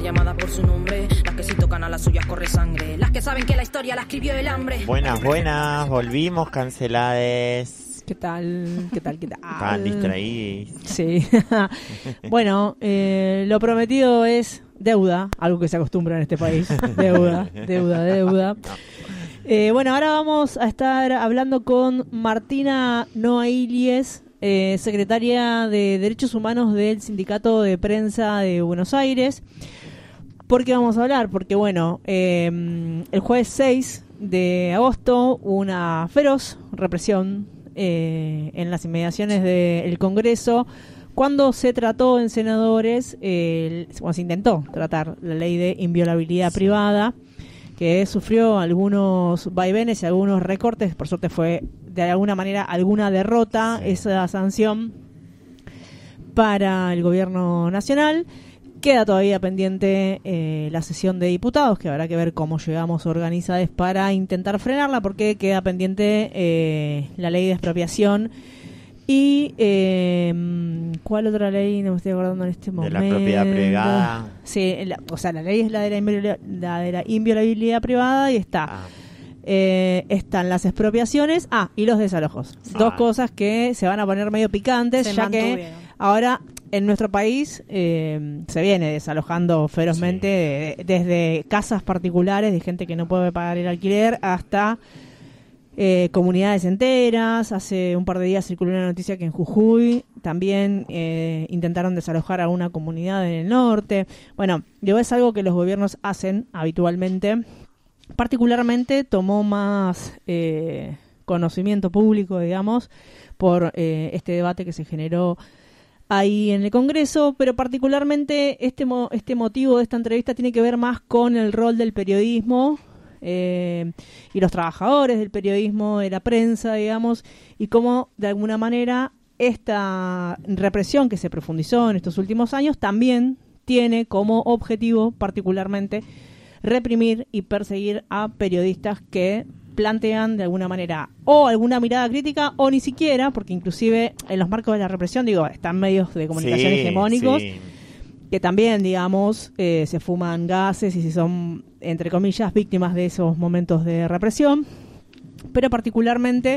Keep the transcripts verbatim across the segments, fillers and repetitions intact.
llamadas por su nombre. Las que si tocan a las suyas corre sangre. Las que saben que la historia la escribió el hambre. Buenas, buenas, volvimos, cancelades. ¿Qué tal? ¿Qué tal? ¿Qué tal? Estaban distraídos. Sí. Bueno, eh, lo prometido es deuda, algo que se acostumbra en este país. Deuda, deuda, deuda. Eh, bueno, ahora vamos a estar hablando con Martina Noailles, eh, secretaria de Derechos Humanos del Sindicato de Prensa de Buenos Aires. ¿Por qué vamos a hablar? Porque, bueno, eh, el jueves seis de agosto hubo una feroz represión eh, en las inmediaciones del Congreso cuando se trató en senadores, eh, bueno, se intentó tratar la ley de inviolabilidad sí. privada, que sufrió algunos vaivenes y algunos recortes. Por suerte fue de alguna manera alguna derrota sí. esa sanción para el gobierno nacional. Queda todavía pendiente eh, la sesión de diputados, que habrá que ver cómo llegamos organizados para intentar frenarla, porque queda pendiente eh, la ley de expropiación. Y eh, ¿cuál otra ley? No me estoy acordando en este momento. De la propiedad privada. Sí, la, o sea, la ley es la de la, inviolabilidad, la de la inviolabilidad privada y está. Ah. Eh, están las expropiaciones. Ah, y los desalojos. Ah. Dos cosas que se van a poner medio picantes, se ya mantuvieron. Que ahora en nuestro país eh, se viene desalojando ferozmente sí. de, desde casas particulares de gente que no puede pagar el alquiler hasta Eh, comunidades enteras. Hace un par de días circuló una noticia que en Jujuy también eh, intentaron desalojar a una comunidad en el norte. Bueno, digo, es algo que los gobiernos hacen habitualmente. Particularmente tomó más eh, conocimiento público, digamos, por eh, este debate que se generó ahí en el Congreso, pero particularmente este, mo- este motivo de esta entrevista tiene que ver más con el rol del periodismo Eh, y los trabajadores del periodismo, de la prensa, digamos, y cómo de alguna manera esta represión que se profundizó en estos últimos años también tiene como objetivo particularmente reprimir y perseguir a periodistas que plantean de alguna manera o alguna mirada crítica o ni siquiera, porque inclusive en los marcos de la represión, digo, están medios de comunicación sí, hegemónicos sí. que también, digamos, eh, se fuman gases y si son, entre comillas, víctimas de esos momentos de represión. Pero particularmente,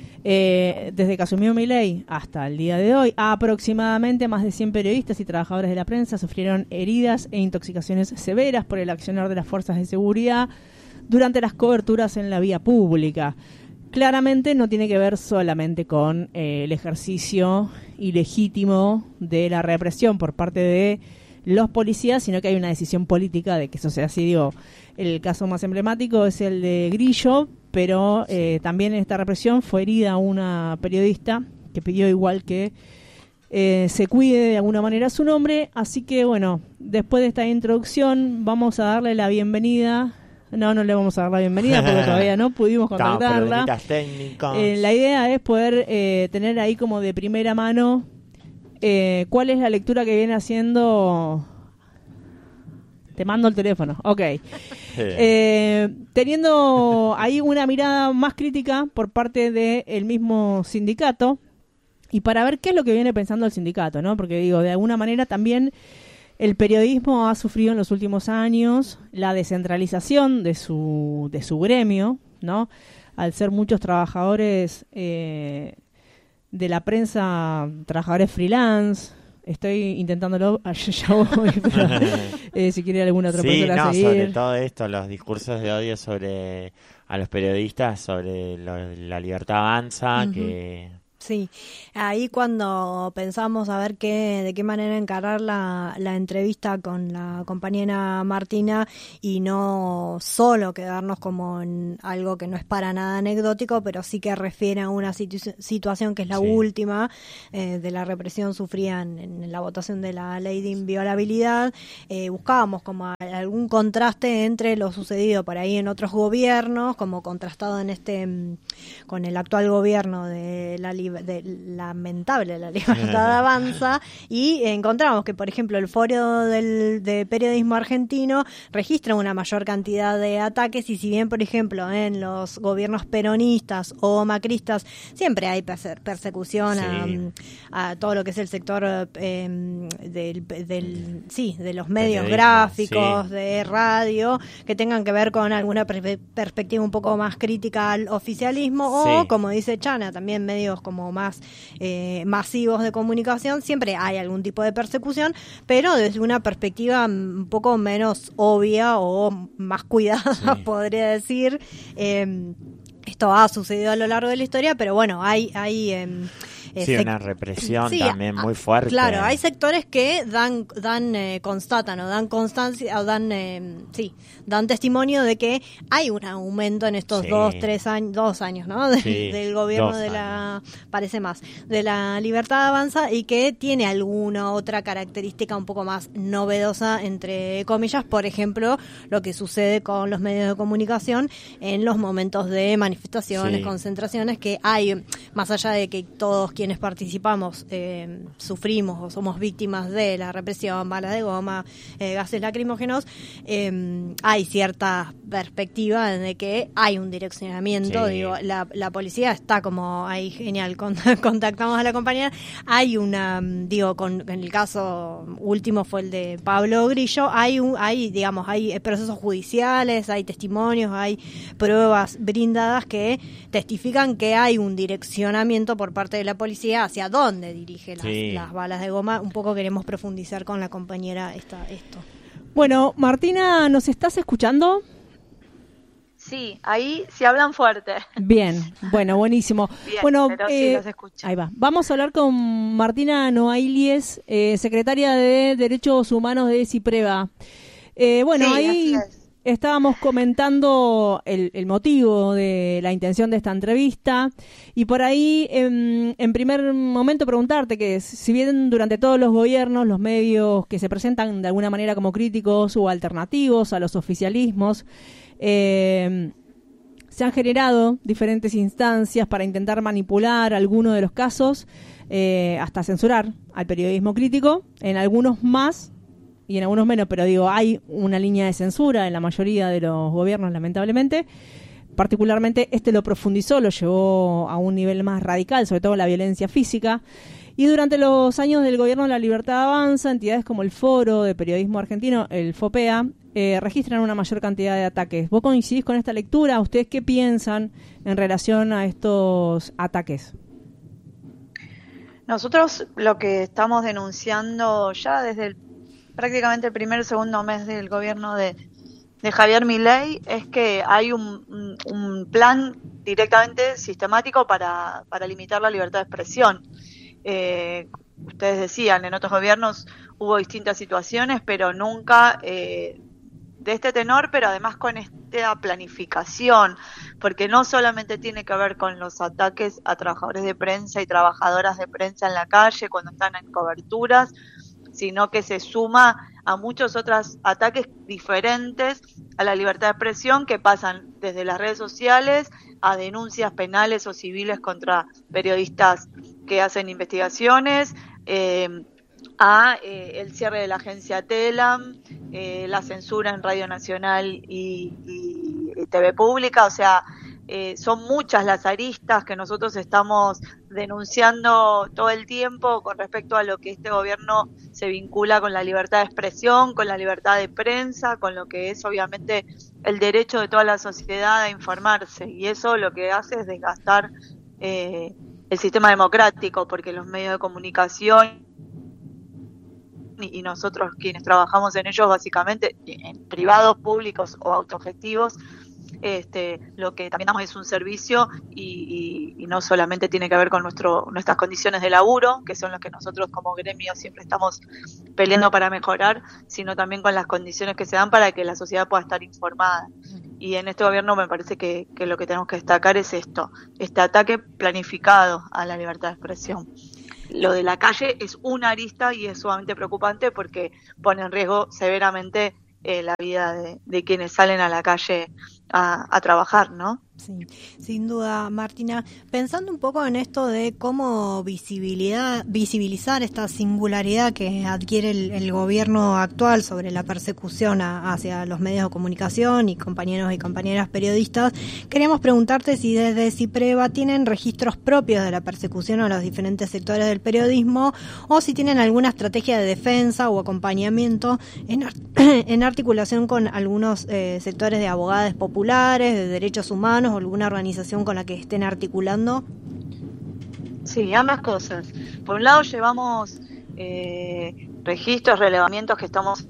eh, desde que asumió Milei hasta el día de hoy, aproximadamente más de cien periodistas y trabajadores de la prensa sufrieron heridas e intoxicaciones severas por el accionar de las fuerzas de seguridad durante las coberturas en la vía pública. Claramente no tiene que ver solamente con eh, el ejercicio ilegítimo de la represión por parte de los policías, sino que hay una decisión política de que eso sea así. Digo, el caso más emblemático es el de Grillo, pero eh, también en esta represión fue herida una periodista que pidió igual que eh, se cuide de alguna manera su nombre. Así que bueno, después de esta introducción vamos a darle la bienvenida. No, no le vamos a dar la bienvenida porque todavía no pudimos contactarla. Eh, la idea es poder eh, tener ahí como de primera mano eh, cuál es la lectura que viene haciendo. Te mando el teléfono, ok. Eh, teniendo ahí una mirada más crítica por parte del mismo sindicato y para ver qué es lo que viene pensando el sindicato, ¿no? Porque digo, de alguna manera también el periodismo ha sufrido en los últimos años la descentralización de su de su gremio, ¿no? Al ser muchos trabajadores eh, de la prensa, trabajadores freelance. Estoy intentándolo, ya voy, pero eh, si quiere alguna otra sí, persona no, seguir. sobre todo esto, los discursos de odio sobre a los periodistas, sobre lo, la libertad avanza, uh-huh. que Sí, ahí cuando pensamos a ver qué, de qué manera encarar la, la entrevista con la compañera Martina y no solo quedarnos como en algo que no es para nada anecdótico, pero sí que refiere a una situ- situación que es la sí. última eh, de la represión sufrida en, en la votación de la ley de inviolabilidad. Eh, buscábamos como algún contraste entre lo sucedido por ahí en otros gobiernos, como contrastado en este con el actual gobierno de la libertad de lamentable la libertad avanza, y encontramos que, por ejemplo, el Foro del de Periodismo Argentino registra una mayor cantidad de ataques, y si bien, por ejemplo, en los gobiernos peronistas o macristas siempre hay perse- persecución sí. a, a todo lo que es el sector eh, del, del sí de los medios Periodismo, gráficos, sí. de radio, que tengan que ver con alguna per- perspectiva un poco más crítica al oficialismo, sí. o, como dice Chana, también medios como más eh, masivos de comunicación, siempre hay algún tipo de persecución, pero desde una perspectiva un poco menos obvia o más cuidada, sí. podría decir. Eh, esto ha sucedido a lo largo de la historia, pero bueno, hay... hay eh, Sí, sec- una represión sí, también a, muy fuerte. Claro, hay sectores que dan, dan eh, constatan o dan constancia o dan, eh, sí, dan testimonio de que hay un aumento en estos sí. dos, tres años, dos años, ¿no? De, sí, del gobierno de la, años. parece más, de la Libertad Avanza, y que tiene alguna otra característica un poco más novedosa, entre comillas, por ejemplo, lo que sucede con los medios de comunicación en los momentos de manifestaciones, sí. concentraciones, que hay, más allá de que todos quienes quienes participamos eh, sufrimos o somos víctimas de la represión, balas de goma, eh, gases lacrimógenos, eh, hay cierta perspectiva de que hay un direccionamiento, sí. digo, la, la policía está como ahí, genial, contactamos a la compañera, hay una, digo, con, en el caso último fue el de Pablo Grillo, hay, un, hay digamos, hay procesos judiciales, hay testimonios, hay pruebas brindadas que testifican que hay un direccionamiento por parte de la policía hacia dónde dirige las, sí. las balas de goma. Un poco queremos profundizar con la compañera esta, esto. Bueno, Martina, ¿nos estás escuchando? Sí, ahí sí hablan fuerte. Bien, bueno, buenísimo. Bien, bueno, pero eh, sí los escucho. Ahí va. Vamos a hablar con Martina Noailles, eh, secretaria de Derechos Humanos de CIPREVA. Eh, bueno, sí, ahí estábamos comentando el, el motivo de la intención de esta entrevista, y por ahí en, en primer momento preguntarte que si bien durante todos los gobiernos los medios que se presentan de alguna manera como críticos o alternativos a los oficialismos, eh, se han generado diferentes instancias para intentar manipular algunos de los casos, eh, hasta censurar al periodismo crítico, en algunos más y en algunos menos, pero digo, hay una línea de censura en la mayoría de los gobiernos, lamentablemente. Particularmente este lo profundizó, lo llevó a un nivel más radical, sobre todo la violencia física. Y durante los años del gobierno de la Libertad Avanza, entidades como el Foro de Periodismo Argentino, el FOPEA, eh, registran una mayor cantidad de ataques. ¿Vos coincidís con esta lectura? ¿Ustedes qué piensan en relación a estos ataques? Nosotros lo que estamos denunciando ya desde el prácticamente el primer o segundo mes del gobierno de, de Javier Milei es que hay un, un, un plan directamente sistemático para, para limitar la libertad de expresión. Eh, ustedes decían, en otros gobiernos hubo distintas situaciones, pero nunca eh, de este tenor, pero además con esta planificación, porque no solamente tiene que ver con los ataques a trabajadores de prensa y trabajadoras de prensa en la calle cuando están en coberturas, sino que se suma a muchos otros ataques diferentes a la libertad de expresión que pasan desde las redes sociales a denuncias penales o civiles contra periodistas que hacen investigaciones, eh, a eh, el cierre de la agencia Telam, eh, la censura en Radio Nacional y, y, y T V Pública, o sea, Eh, son muchas las aristas que nosotros estamos denunciando todo el tiempo con respecto a lo que este gobierno se vincula con la libertad de expresión, con la libertad de prensa, con lo que es obviamente el derecho de toda la sociedad a informarse, y eso lo que hace es desgastar eh, el sistema democrático, porque los medios de comunicación y nosotros quienes trabajamos en ellos básicamente, en privados, públicos o autogestivos, Este, lo que también damos es un servicio y, y, y no solamente tiene que ver con nuestro, nuestras condiciones de laburo, que son las que nosotros como gremio siempre estamos peleando para mejorar, sino también con las condiciones que se dan para que la sociedad pueda estar informada. Y en este gobierno me parece que, que lo que tenemos que destacar es esto, este ataque planificado a la libertad de expresión. Lo de la calle es una arista y es sumamente preocupante porque pone en riesgo severamente eh, la vida de, de quienes salen a la calle a, a trabajar, ¿no? Sí, sin duda, Martina. Pensando un poco en esto de cómo visibilidad, visibilizar esta singularidad que adquiere el, el gobierno actual sobre la persecución a, hacia los medios de comunicación y compañeros y compañeras periodistas, queríamos preguntarte si desde CIPREVA tienen registros propios de la persecución a los diferentes sectores del periodismo o si tienen alguna estrategia de defensa o acompañamiento en, art- en articulación con algunos eh, sectores de abogados populares, de derechos humanos, o alguna organización con la que estén articulando. Sí, ambas cosas. Por un lado llevamos eh, registros, relevamientos que estamos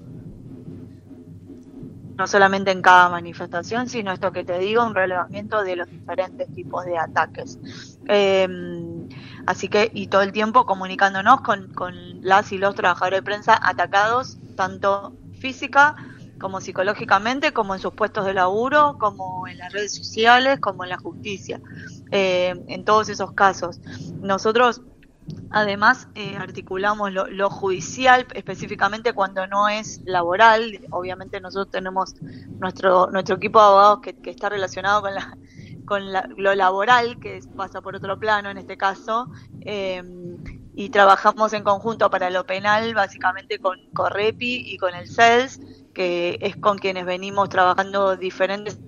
no solamente en cada manifestación, sino esto que te digo, un relevamiento de los diferentes tipos de ataques. Eh, así que, y todo el tiempo comunicándonos con, con las y los trabajadores de prensa atacados, tanto física como psicológicamente, como en sus puestos de laburo, como en las redes sociales, como en la justicia. Eh, en todos esos casos. Nosotros, además, eh, articulamos lo, lo judicial, específicamente cuando no es laboral. Obviamente nosotros tenemos nuestro nuestro equipo de abogados que, que está relacionado con la con la, lo laboral, que pasa por otro plano en este caso, eh, y trabajamos en conjunto para lo penal, básicamente con Correpi y con el C E L S, que es con quienes venimos trabajando diferentes,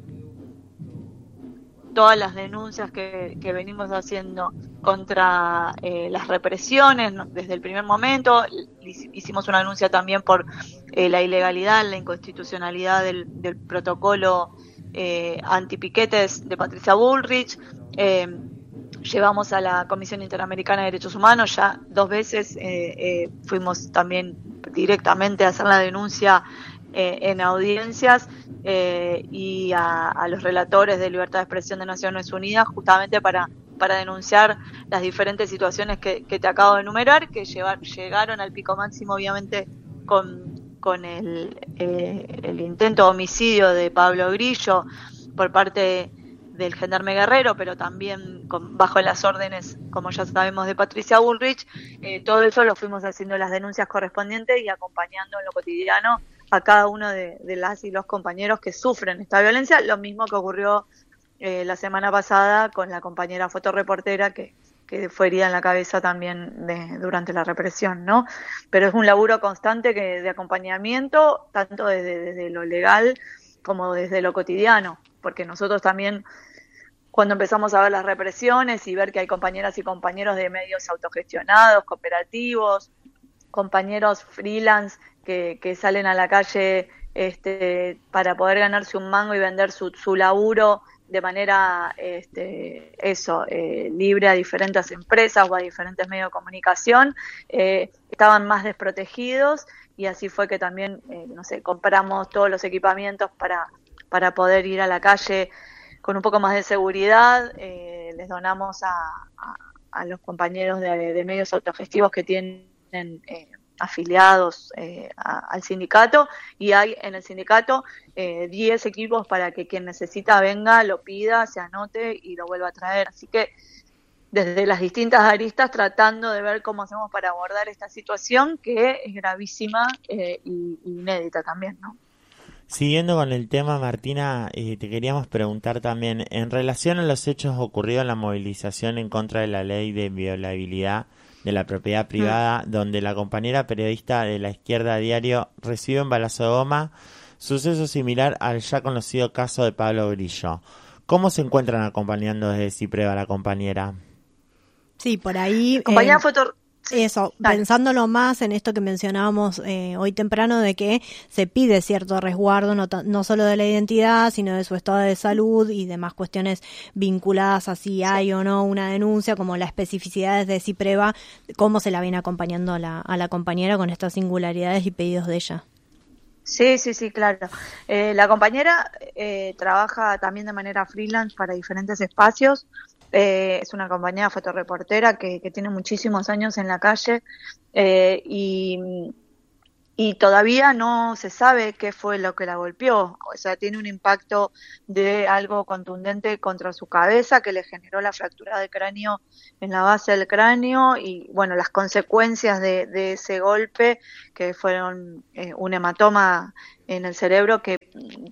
todas las denuncias que, que venimos haciendo contra eh, las represiones, ¿no? Desde el primer momento. Hicimos una denuncia también por eh, la ilegalidad, la inconstitucionalidad del, del protocolo eh, antipiquetes de Patricia Bullrich. Eh, llevamos a la Comisión Interamericana de Derechos Humanos, ya dos veces eh, eh, fuimos también directamente a hacer la denuncia Eh, en audiencias eh, y a, a los relatores de libertad de expresión de Naciones Unidas, justamente para, para denunciar las diferentes situaciones que, que te acabo de enumerar, que llevar, llegaron al pico máximo obviamente con, con el, eh, el intento de homicidio de Pablo Grillo por parte del gendarme Guerrero, pero también con, bajo las órdenes, como ya sabemos, de Patricia Bullrich. Eh, todo eso lo fuimos haciendo las denuncias correspondientes y acompañando en lo cotidiano a cada uno de, de las y los compañeros que sufren esta violencia, lo mismo que ocurrió eh, la semana pasada con la compañera fotoreportera que, que fue herida en la cabeza también de, durante la represión, ¿no? Pero es un laburo constante que, de acompañamiento, tanto desde, desde lo legal como desde lo cotidiano, porque nosotros también, cuando empezamos a ver las represiones y ver que hay compañeras y compañeros de medios autogestionados, cooperativos, compañeros freelance que, que salen a la calle este, para poder ganarse un mango y vender su, su laburo de manera este, eso eh, libre a diferentes empresas o a diferentes medios de comunicación, eh, estaban más desprotegidos, y así fue que también eh, no sé, compramos todos los equipamientos para, para poder ir a la calle con un poco más de seguridad. Eh, les donamos a, a, a los compañeros de, de medios autogestivos que tienen Eh, afiliados eh, a, al sindicato, y hay en el sindicato diez eh, equipos para que quien necesita venga, lo pida, se anote y lo vuelva a traer. Así que desde las distintas aristas tratando de ver cómo hacemos para abordar esta situación que es gravísima eh, y, y inédita también, ¿no? Siguiendo con el tema, Martina, eh, te queríamos preguntar también, en relación a los hechos ocurridos en la movilización en contra de la ley de inviolabilidad de la propiedad privada, mm. donde la compañera periodista de La Izquierda Diario recibe un balazo de goma, suceso similar al ya conocido caso de Pablo Grillo. ¿Cómo se encuentran acompañando desde CIPREVA la compañera? Sí, por ahí... Compañera eh... foto... Eso, Dale. Pensándolo más en esto que mencionábamos eh, hoy temprano, de que se pide cierto resguardo no, no solo de la identidad, sino de su estado de salud y demás cuestiones vinculadas a si hay sí. o no una denuncia, como las especificidades de CIPREVA, cómo se la viene acompañando a la, a la compañera con estas singularidades y pedidos de ella. Sí, sí, sí, claro. Eh, la compañera eh, trabaja también de manera freelance para diferentes espacios. Eh, es una compañera fotoreportera que, que tiene muchísimos años en la calle eh, y, y todavía no se sabe qué fue lo que la golpeó. O sea, tiene un impacto de algo contundente contra su cabeza que le generó la fractura de cráneo en la base del cráneo y, bueno, las consecuencias de, de ese golpe, que fueron eh, un hematoma en el cerebro que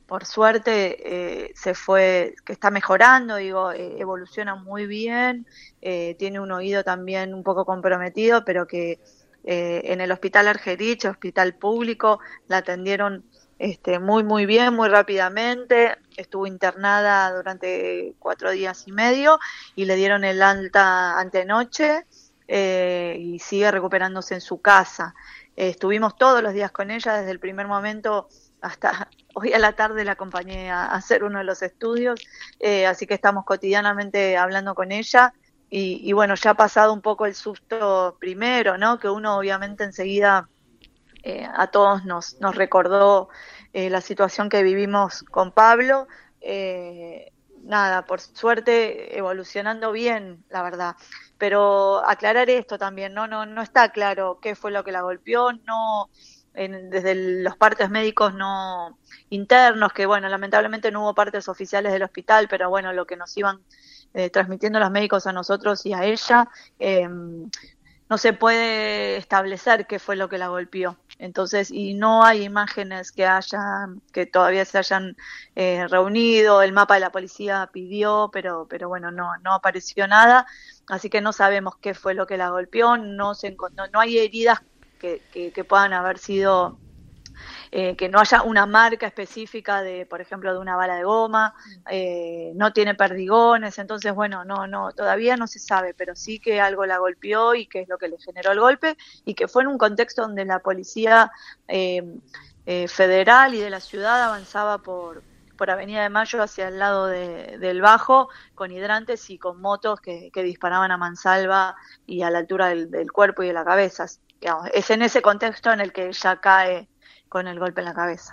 por suerte eh, se fue, que está mejorando, digo, eh, evoluciona muy bien, eh, tiene un oído también un poco comprometido, pero que eh, en el hospital Argerich, hospital público, la atendieron este, muy muy bien, muy rápidamente, estuvo internada durante cuatro días y medio y le dieron el alta antenoche eh, y sigue recuperándose en su casa. Eh, estuvimos todos los días con ella desde el primer momento hasta hoy a la tarde la acompañé a hacer uno de los estudios, eh, así que estamos cotidianamente hablando con ella y, y bueno, ya ha pasado un poco el susto primero, ¿no? Que uno obviamente enseguida eh, a todos nos, nos recordó eh, la situación que vivimos con Pablo, eh, nada, por suerte evolucionando bien, la verdad. Pero aclarar esto también, no, no, no está claro qué fue lo que la golpeó, no, en, desde el, los partes médicos no internos, que bueno, lamentablemente no hubo partes oficiales del hospital, pero bueno, lo que nos iban eh, transmitiendo los médicos a nosotros y a ella, eh, no se puede establecer qué fue lo que la golpeó. Entonces, y no hay imágenes que hayan, que todavía se hayan eh, reunido, el mapa de la policía pidió, pero, pero bueno, no, no apareció nada, así que no sabemos qué fue lo que la golpeó, no se no, no hay heridas que, que, que puedan haber sido, eh, que no haya una marca específica de, por ejemplo, de una bala de goma, eh, no tiene perdigones, entonces bueno, no, no, todavía no se sabe, pero sí que algo la golpeó y que es lo que le generó el golpe y que fue en un contexto donde la policía eh, eh, federal y de la ciudad avanzaba por por Avenida de Mayo hacia el lado de, del Bajo, con hidrantes y con motos que, que disparaban a mansalva y a la altura del, del cuerpo y de la cabeza. Digamos, es en ese contexto en el que ella cae con el golpe en la cabeza.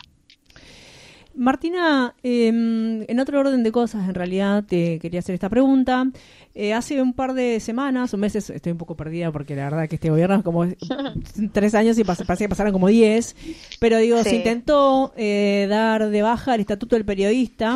Martina, eh, en otro orden de cosas, en realidad te quería hacer esta pregunta. Eh, hace un par de semanas o meses, estoy un poco perdida porque la verdad que este gobierno es como tres años y pas- parecía que pasaran como diez, pero digo, sí. Se intentó eh, dar de baja el estatuto del periodista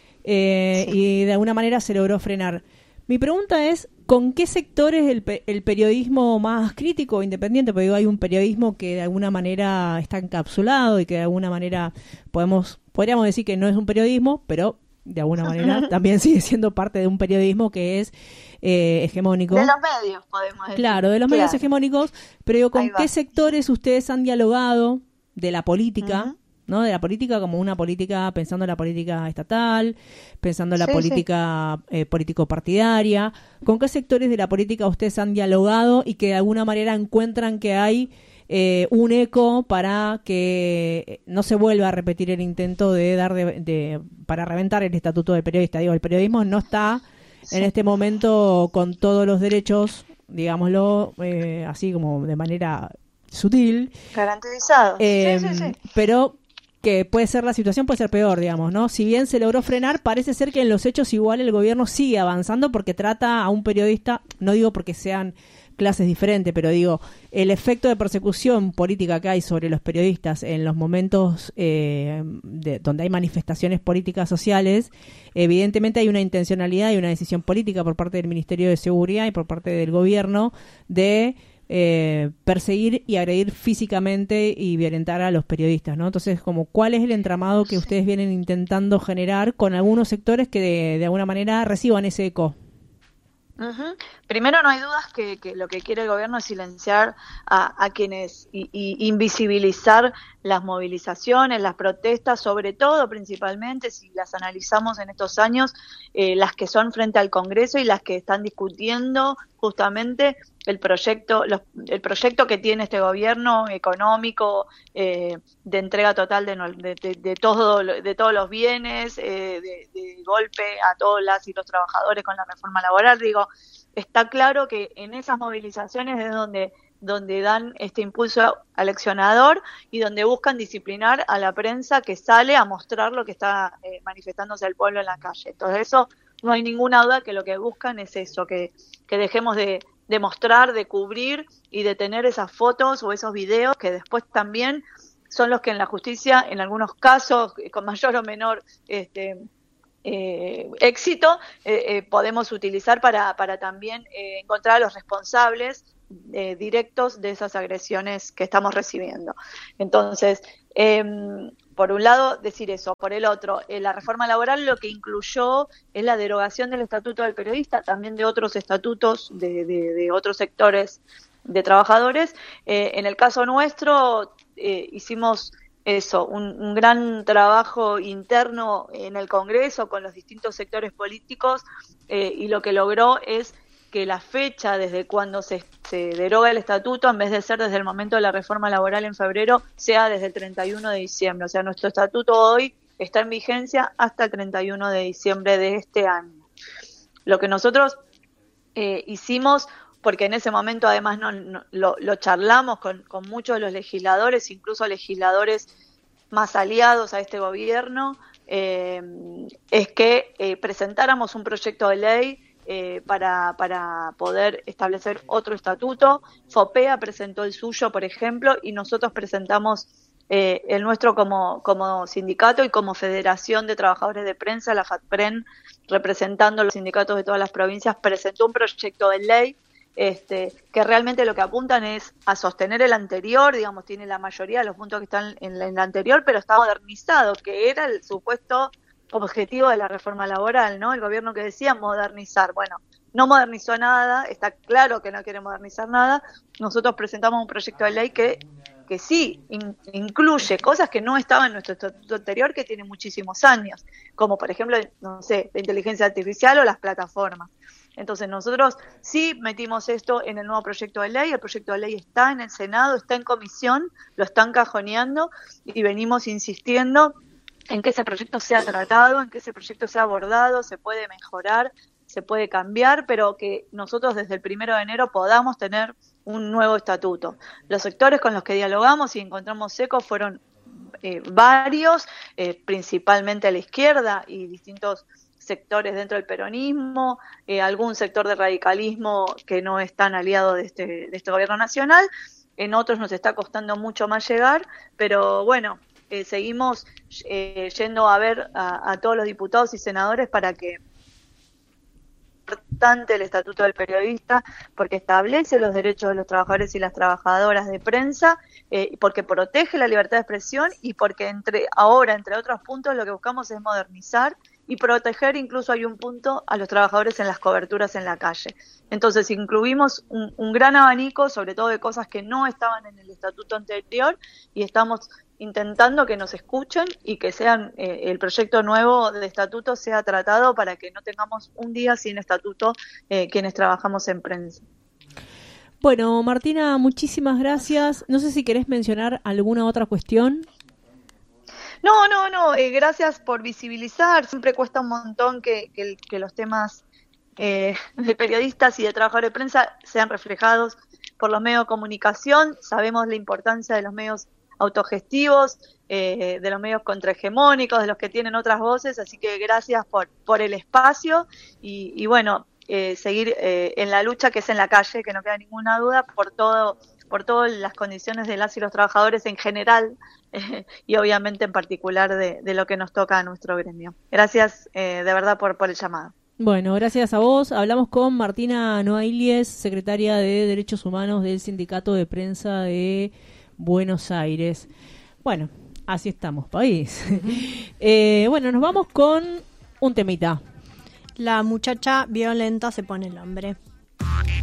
eh, sí. y de alguna manera se logró frenar. Mi pregunta es, ¿con qué sectores el, pe- el periodismo más crítico o independiente? Porque digo, hay un periodismo que de alguna manera está encapsulado y que de alguna manera podemos podríamos decir que no es un periodismo, pero de alguna manera también sigue siendo parte de un periodismo que es eh, hegemónico. De los medios, podemos decir. Claro, de los claro. medios hegemónicos, pero digo, ¿con qué sectores ustedes han dialogado de la política? Uh-huh. ¿No? De la política como una política, pensando en la política estatal, pensando en la sí, política sí. Eh, político-partidaria. ¿Con qué sectores de la política ustedes han dialogado y que de alguna manera encuentran que hay eh, un eco para que no se vuelva a repetir el intento de dar de, de para reventar el estatuto del periodista? Digo, el periodismo no está sí. en este momento con todos los derechos, digámoslo, eh, así como de manera sutil. Garantizado. Eh, sí, sí, sí. Pero que puede ser la situación, puede ser peor, digamos, ¿no? Si bien se logró frenar, parece ser que en los hechos igual el gobierno sigue avanzando porque trata a un periodista, no digo porque sean clases diferentes, pero digo, el efecto de persecución política que hay sobre los periodistas en los momentos eh, de, donde hay manifestaciones políticas sociales, evidentemente hay una intencionalidad y una decisión política por parte del Ministerio de Seguridad y por parte del gobierno de Eh, perseguir y agredir físicamente y violentar a los periodistas, ¿no? Entonces, como ¿cuál es el entramado que ustedes vienen intentando generar con algunos sectores que de, de alguna manera reciban ese eco? Uh-huh. Primero, no hay dudas que, que lo que quiere el gobierno es silenciar a, a quienes y, y invisibilizar las movilizaciones, las protestas, sobre todo, principalmente, si las analizamos en estos años, eh, las que son frente al Congreso y las que están discutiendo justamente el proyecto, los, el proyecto que tiene este gobierno económico eh, de entrega total de, de, de, de, todo, de todos los bienes, eh, de, de golpe a todas las y los trabajadores con la reforma laboral. Digo, está claro que en esas movilizaciones es donde donde dan este impulso al accionador y donde buscan disciplinar a la prensa que sale a mostrar lo que está eh, manifestándose el pueblo en la calle. Entonces eso, no hay ninguna duda que lo que buscan es eso, que, que dejemos de, de mostrar, de cubrir y de tener esas fotos o esos videos que después también son los que en la justicia, en algunos casos, con mayor o menor este Eh, éxito, eh, eh, podemos utilizar para, para también eh, encontrar a los responsables eh, directos de esas agresiones que estamos recibiendo. Entonces, eh, por un lado, decir eso. Por el otro, eh, la reforma laboral lo que incluyó es la derogación del Estatuto del Periodista, también de otros estatutos de, de, de otros sectores de trabajadores. Eh, en el caso nuestro, eh, hicimos eso, un, un gran trabajo interno en el Congreso con los distintos sectores políticos, eh, y lo que logró es que la fecha desde cuando se, se deroga el estatuto, en vez de ser desde el momento de la reforma laboral en febrero, sea desde el treinta y uno de diciembre. O sea, nuestro estatuto hoy está en vigencia hasta el treinta y uno de diciembre de este año. Lo que nosotros eh, hicimos, porque en ese momento además no, no, lo, lo charlamos con, con muchos de los legisladores, incluso legisladores más aliados a este gobierno, eh, es que eh, presentáramos un proyecto de ley eh, para, para poder establecer otro estatuto. FOPEA presentó el suyo, por ejemplo, y nosotros presentamos eh, el nuestro como, como sindicato y como Federación de Trabajadores de Prensa, la FATPREN, representando a los sindicatos de todas las provincias, presentó un proyecto de ley Este, que realmente lo que apuntan es a sostener el anterior, digamos, tiene la mayoría de los puntos que están en el anterior, pero está modernizado, que era el supuesto objetivo de la reforma laboral, ¿no? El gobierno que decía modernizar. Bueno, no modernizó nada, está claro que no quiere modernizar nada. Nosotros presentamos un proyecto de ley que, que sí in, incluye cosas que no estaban en nuestro estatuto anterior, que tiene muchísimos años, como por ejemplo, no sé, la inteligencia artificial o las plataformas. Entonces nosotros sí metimos esto en el nuevo proyecto de ley. El proyecto de ley está en el Senado, está en comisión, lo están cajoneando y venimos insistiendo en que ese proyecto sea tratado, en que ese proyecto sea abordado, se puede mejorar, se puede cambiar, pero que nosotros desde el primero de enero podamos tener un nuevo estatuto. Los sectores con los que dialogamos y encontramos eco fueron eh, varios, eh, principalmente a la izquierda y distintos sectores dentro del peronismo, eh, algún sector de radicalismo que no es tan aliado de este, de este gobierno nacional. En otros nos está costando mucho más llegar, pero bueno, eh, seguimos eh, yendo a ver a, a todos los diputados y senadores para que importante el Estatuto del Periodista, porque establece los derechos de los trabajadores y las trabajadoras de prensa, eh, porque protege la libertad de expresión y porque entre ahora, entre otros puntos, lo que buscamos es modernizar y proteger, incluso hay un punto, a los trabajadores en las coberturas en la calle. Entonces incluimos un, un gran abanico, sobre todo de cosas que no estaban en el estatuto anterior, y estamos intentando que nos escuchen y que sean eh, el proyecto nuevo de estatuto sea tratado para que no tengamos un día sin estatuto eh, quienes trabajamos en prensa. Bueno, Martina, muchísimas gracias. No sé si querés mencionar alguna otra cuestión. No, no, no, eh, gracias por visibilizar. Siempre cuesta un montón que, que, que los temas eh, de periodistas y de trabajadores de prensa sean reflejados por los medios de comunicación. Sabemos la importancia de los medios autogestivos, eh, de los medios contrahegemónicos, de los que tienen otras voces, así que gracias por, por el espacio y, y bueno, eh, seguir eh, en la lucha que es en la calle, que no queda ninguna duda, por todo, por todas las condiciones de las y los trabajadores en general eh, y obviamente en particular de, de lo que nos toca a nuestro gremio. Gracias eh, de verdad por, por el llamado. Bueno, gracias a vos. Hablamos con Martina Noailles, secretaria de Derechos Humanos del Sindicato de Prensa de Buenos Aires. Bueno, así estamos, país. eh, bueno, nos vamos con un temita. La muchacha violenta se pone el hombre.